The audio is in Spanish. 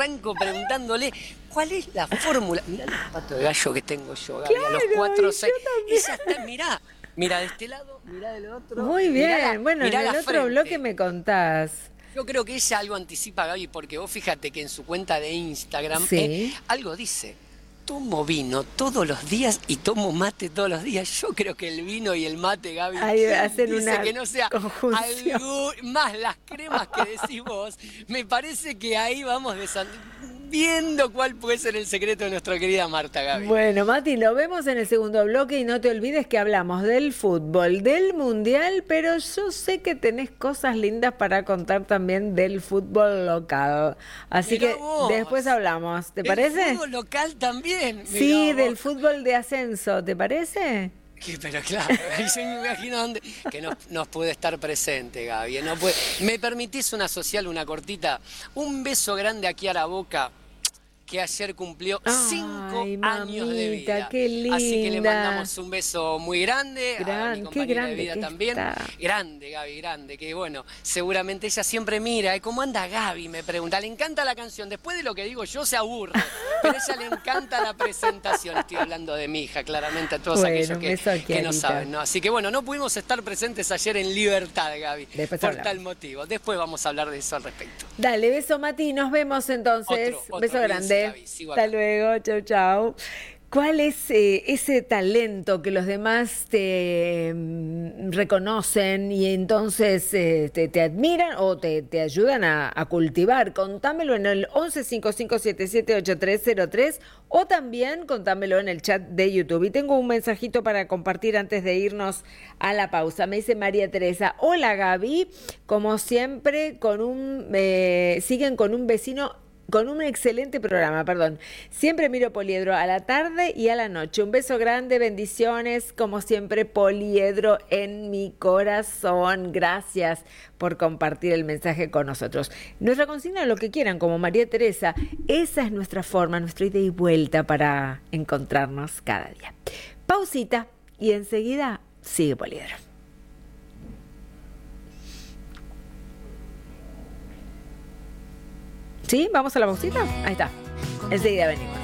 arranco preguntándole cuál es la fórmula. Mirá los patos de gallo que tengo yo, Gaby, a los Claro, 4 o y 6. yo también. Ella está, mirá de este lado, mirá del otro. Muy bien. Bueno, en Mirá el la otro bloque frente. me contás. Yo creo que ella algo anticipa, Gaby, porque vos fíjate que en su cuenta de Instagram Sí. algo dice. Tomo vino todos los días y tomo mate todos los días. Yo creo que el vino y el mate, Gaby, Ahí ¿quién hacen dice una que no sea conjunción. algo más las cremas que decís vos? Me parece que ahí vamos viendo cuál puede ser el secreto de nuestra querida Marta, Gaby. Bueno, Mati, lo vemos en el segundo bloque y no te olvides que hablamos del fútbol, del mundial, pero yo sé que tenés cosas lindas para contar también del fútbol local. Así Mirá que después vos, hablamos, ¿te el parece? fútbol local también. Sí, Mirá vos. del fútbol de ascenso, ¿te parece? Pero claro, yo me imagino dónde, que nos puede estar presente, Gaby. No puede. ¿Me permitís una social, una cortita? Un beso grande aquí a la boca, que ayer cumplió 5 Ay, años de mamita, vida. qué Así que le linda. mandamos un beso muy grande a mi Qué compañera de grande vida que también. está. Grande, Gaby, grande. Que bueno, seguramente ella siempre mira. ¿Cómo anda Gaby? Me pregunta. Le encanta la canción. Después de lo que digo yo se aburre. Pero a ella le encanta la presentación. Estoy hablando de mi hija, claramente, a todos aquellos Bueno, beso aquí, que no Anita. saben, ¿no? Así que bueno, no pudimos estar presentes ayer en Libertad, Gaby. Después Por hablamos. tal motivo. Después vamos a hablar de eso al respecto. Dale, beso Mati, nos vemos entonces. Otro, Beso cuídense, grande. Gaby. Sigo Hasta acá. luego, chau, chau. ¿Cuál es ese talento que los demás te reconocen y entonces te admiran o te ayudan a cultivar? Contámelo en el 1155778303 o también contámelo en el chat de YouTube. Y tengo un mensajito para compartir antes de irnos a la pausa. Me dice María Teresa: hola Gaby, como siempre siguen con un vecino. Con un excelente programa, perdón. Siempre miro Poliedro a la tarde y a la noche. Un beso grande, bendiciones. Como siempre, Poliedro en mi corazón. Gracias por compartir el mensaje con nosotros. Nuestra consigna, lo que quieran, como María Teresa. Esa es nuestra forma, nuestra ida y vuelta para encontrarnos cada día. Pausita y enseguida sigue Poliedro. ¿Sí? ¿Vamos a la pausita? Ahí está. Enseguida venimos.